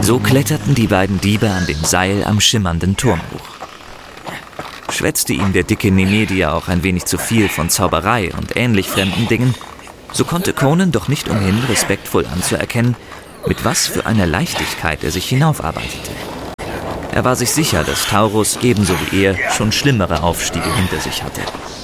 So kletterten die beiden Diebe an dem Seil am schimmernden Turm hoch. Schwätzte ihm der dicke Nemedier auch ein wenig zu viel von Zauberei und ähnlich fremden Dingen, so konnte Conan doch nicht umhin, respektvoll anzuerkennen, mit was für einer Leichtigkeit er sich hinaufarbeitete. Er war sich sicher, dass Taurus ebenso wie er schon schlimmere Aufstiege hinter sich hatte.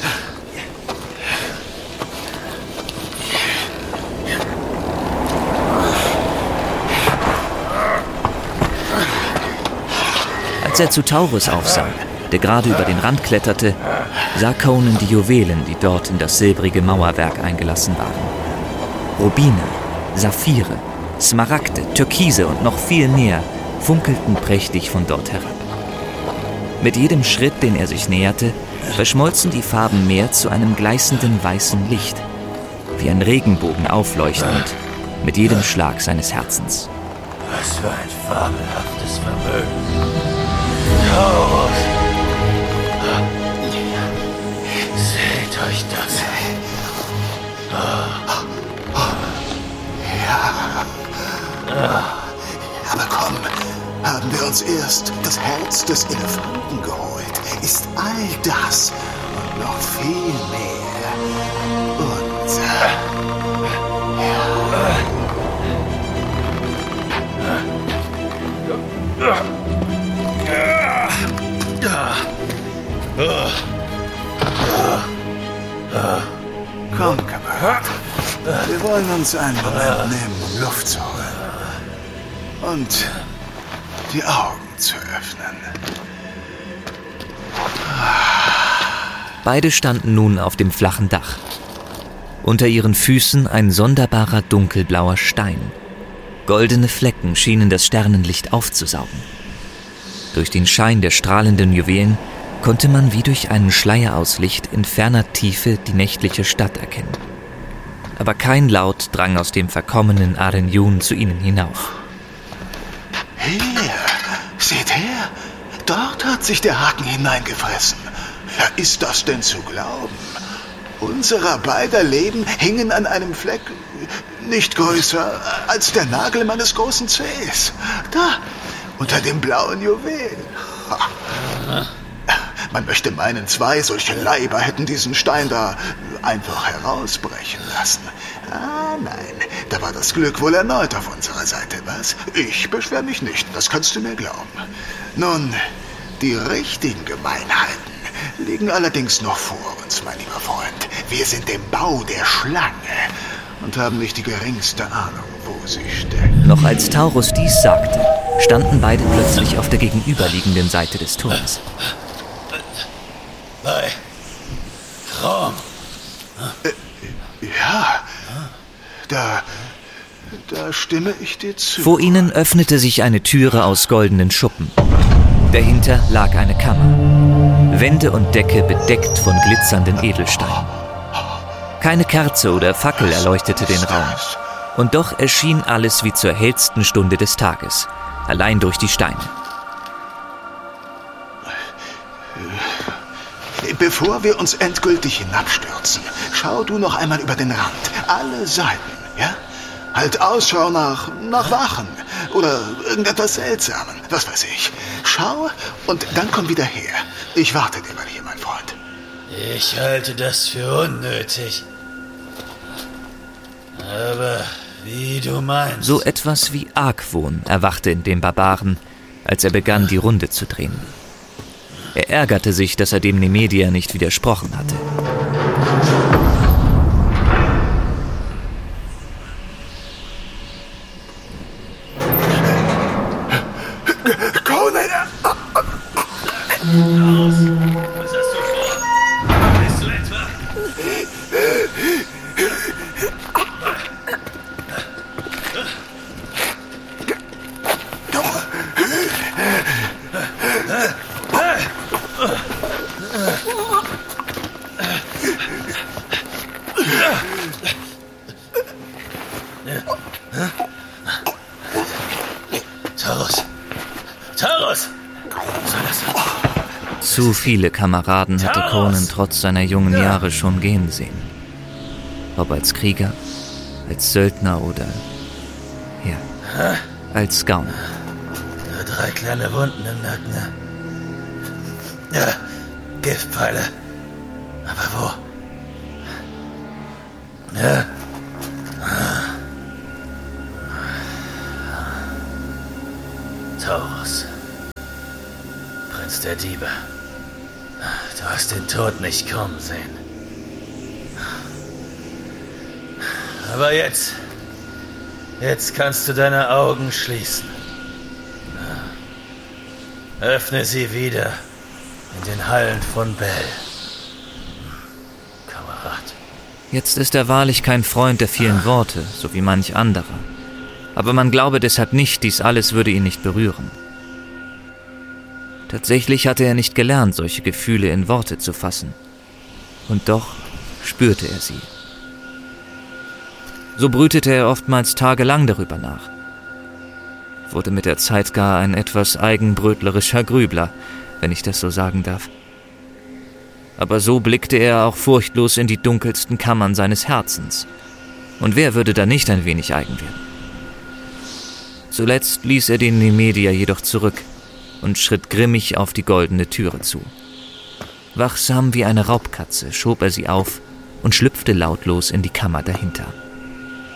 Als er zu Taurus aufsah, der gerade über den Rand kletterte, sah Conan die Juwelen, die dort in das silbrige Mauerwerk eingelassen waren. Rubine, Saphire, Smaragde, Türkise und noch viel mehr funkelten prächtig von dort herab. Mit jedem Schritt, den er sich näherte, verschmolzen die Farben mehr zu einem gleißenden weißen Licht, wie ein Regenbogen aufleuchtend, mit jedem Schlag seines Herzens. Was für ein fabelhaftes Vermögen. Taurus! Seht euch das an. Ja. Aber komm, haben wir uns erst das Herz des Elefanten geholt, ist all das und noch viel mehr Komm, Kamerad. Wir wollen uns einen Moment nehmen, um Luft zu holen. Und die Augen zu öffnen. Beide standen nun auf dem flachen Dach. Unter ihren Füßen ein sonderbarer dunkelblauer Stein. Goldene Flecken schienen das Sternenlicht aufzusaugen. Durch den Schein der strahlenden Juwelen konnte man wie durch einen Schleier aus Licht in ferner Tiefe die nächtliche Stadt erkennen. Aber kein Laut drang aus dem verkommenen Arenjun zu ihnen hinauf. Hier, seht her, dort hat sich der Haken hineingefressen. Ja, ist das denn zu glauben? Unserer beider Leben hingen an einem Fleck, nicht größer als der Nagel meines großen Zehs. Da, unter dem blauen Juwel. Man möchte meinen, 2 solche Leiber hätten diesen Stein da einfach herausbrechen lassen. Ah, nein, da war das Glück wohl erneut auf unserer Seite, was? Ich beschwere mich nicht, das kannst du mir glauben. Nun, die richtigen Gemeinheiten liegen allerdings noch vor uns, mein lieber Freund. Wir sind im Bau der Schlange und haben nicht die geringste Ahnung, wo sie steckt. Noch als Taurus dies sagte, standen beide plötzlich auf der gegenüberliegenden Seite des Turms. Bei Chrom. Ja, da stimme ich dir zu. Vor ihnen öffnete sich eine Türe aus goldenen Schuppen. Dahinter lag eine Kammer. Wände und Decke bedeckt von glitzernden Edelsteinen. Keine Kerze oder Fackel erleuchtete den Raum. Und doch erschien alles wie zur hellsten Stunde des Tages, allein durch die Steine. Bevor wir uns endgültig hinabstürzen, schau du noch einmal über den Rand. Alle Seiten, ja? Halt Ausschau nach Wachen oder irgendetwas Seltsamen, was weiß ich. Schau und dann komm wieder her. Ich warte dir mal hier, mein Freund. Ich halte das für unnötig. Aber wie du meinst. So etwas wie Argwohn erwachte in dem Barbaren, als er begann, die Runde zu drehen. Er ärgerte sich, dass er dem Nemedier nicht widersprochen hatte. Conan! Was hast du vor? Bist du etwa? Taurus! Zu viele Kameraden hatte Conan trotz seiner jungen Jahre schon gehen sehen. Ob als Krieger, als Söldner oder, ja, als Gauner. 3 kleine Wunden im Nacken. Ja, Giftpfeile. Aber wo? Ja. Taurus. Prinz der Diebe. Du hast den Tod nicht kommen sehen. Aber jetzt kannst du deine Augen schließen. Öffne sie wieder in den Hallen von Bel. Kamerad. Jetzt ist er wahrlich kein Freund der vielen Worte, so wie manch anderer. Aber man glaube deshalb nicht, dies alles würde ihn nicht berühren. Tatsächlich hatte er nicht gelernt, solche Gefühle in Worte zu fassen. Und doch spürte er sie. So brütete er oftmals tagelang darüber nach. Wurde mit der Zeit gar ein etwas eigenbrötlerischer Grübler, wenn ich das so sagen darf. Aber so blickte er auch furchtlos in die dunkelsten Kammern seines Herzens. Und wer würde da nicht ein wenig eigen werden? Zuletzt ließ er den Nemedia jedoch zurück und schritt grimmig auf die goldene Türe zu. Wachsam wie eine Raubkatze schob er sie auf und schlüpfte lautlos in die Kammer dahinter.